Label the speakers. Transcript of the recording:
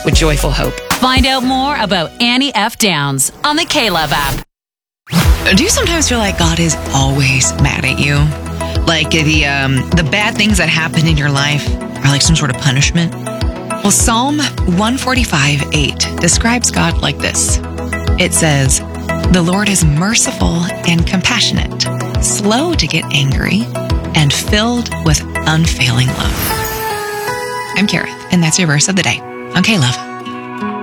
Speaker 1: with joyful hope.
Speaker 2: Find out more about Annie F. Downs on the K-Love app.
Speaker 3: Do you sometimes feel like God is always mad at you? Like the bad things that happen in your life are like some sort of punishment? Well, Psalm 145:8 describes God like this. It says, "The Lord is merciful and compassionate, slow to get angry, and filled with unfailing love." I'm Kareth, and that's your verse of the day on K-Love.